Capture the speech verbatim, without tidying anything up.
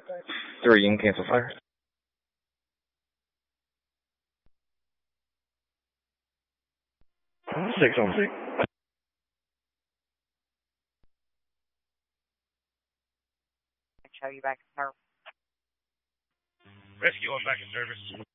Three, you can cancel fire. Six on six. Show you back in service. Rescue on back in service.